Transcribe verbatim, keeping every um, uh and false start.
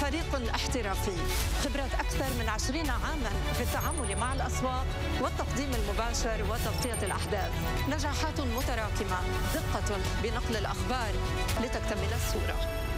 فريق احترافي، خبرات أكثر من عشرين عاماً في التعامل مع الأسواق والتقديم المباشر وتغطية الأحداث، نجاحات متراكمة، دقة بنقل الأخبار لتكتمل الصورة.